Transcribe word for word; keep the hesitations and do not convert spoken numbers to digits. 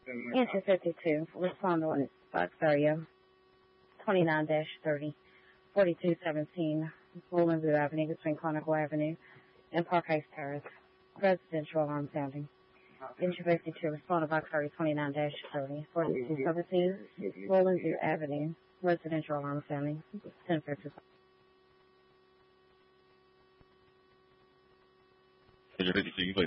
Answer fifty-two. Respond on Fox area twenty-nine dash thirty, forty-two seventeen, Roland Blue Avenue between Conical Avenue and Park Heights Terrace. Residential alarm sounding. Answer fifty-two. Respond to Fox area twenty-nine dash thirty, forty-two seventeen, Roland Blue Avenue. Residential alarm sounding. ten fifty-five. Answer fifty-two.